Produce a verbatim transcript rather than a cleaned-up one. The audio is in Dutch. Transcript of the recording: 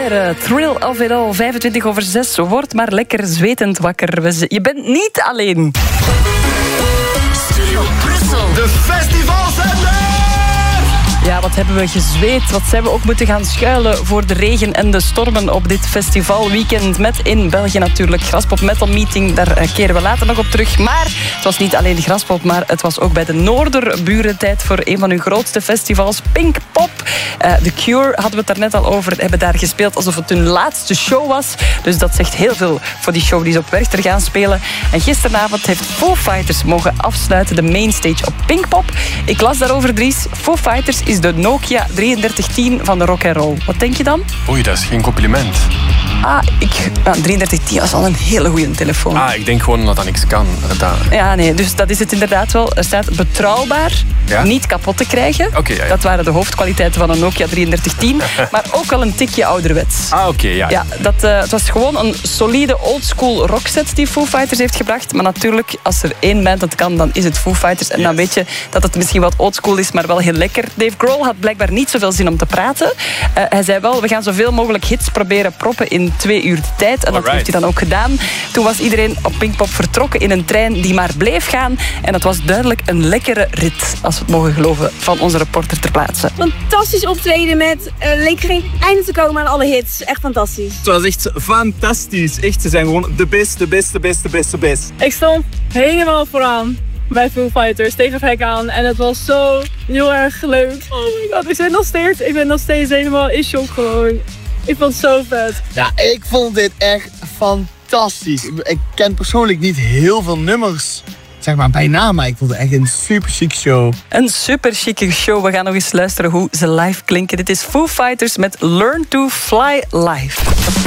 Fire, Thrill of It All, vijfentwintig over zes. Word maar lekker zwetend wakker. Je bent niet alleen. Studio Brussel. De festivalzender! Ja, wat hebben we gezweet. Wat zijn we ook moeten gaan schuilen voor de regen en de stormen op dit festivalweekend. Met in België natuurlijk Graspop Metal Meeting. Daar keren we later nog op terug. Maar het was niet alleen de Graspop, maar het was ook bij de Noorderburen tijd voor een van hun grootste festivals, Pinkpop. Uh, The Cure hadden we het daar net al over. Hebben daar gespeeld alsof het hun laatste show was. Dus dat zegt heel veel voor die show die ze op Werchter gaan spelen. En gisteravond heeft Foo Fighters mogen afsluiten de mainstage op Pinkpop. Ik las daarover, Dries. Foo Fighters is de Nokia drieëndertig tien van de rock and roll. Wat denk je dan? Oei, dat is geen compliment. Ah, ik, nou, drieëndertig tien was al een hele goede telefoon. Ah, ik denk gewoon dat dat niks kan. Dat... Ja, nee, dus dat is het inderdaad wel. Er staat betrouwbaar, ja? Niet kapot te krijgen. Okay, ja, ja. Dat waren de hoofdkwaliteiten van een Nokia drieëndertig tien. Maar ook wel een tikje ouderwets. Ah, oké, okay, ja. ja dat, uh, het was gewoon een solide oldschool rockset die Foo Fighters heeft gebracht. Maar natuurlijk, als er één band dat kan, dan is het Foo Fighters. En yes. Dan weet je dat het misschien wat oldschool is, maar wel heel lekker. Dave Grohl had blijkbaar niet zoveel zin om te praten. Uh, hij zei wel, we gaan zoveel mogelijk hits proberen proppen in twee uur de tijd. En dat Alright. heeft hij dan ook gedaan. Toen was iedereen op Pinkpop vertrokken in een trein die maar bleef gaan. En dat was duidelijk een lekkere rit, als we het mogen geloven, van onze reporter ter plaatse. Fantastisch optreden met uh, leek geen einde te komen aan alle hits. Echt fantastisch. Het was echt fantastisch. Echt, ze zijn gewoon de beste, beste, beste, beste, beste. Ik stond helemaal vooraan bij Foo Fighters tegen het hek aan. En het was zo heel erg leuk. Oh my god, ik ben nog steeds, ik ben nog steeds helemaal in shock gewoon. Ik vond het zo vet. Ja, ik vond dit echt fantastisch. Ik ken persoonlijk niet heel veel nummers, zeg maar bijna, maar ik vond het echt een super chic show. Een super chique show. We gaan nog eens luisteren hoe ze live klinken. Dit is Foo Fighters met Learn to Fly Live.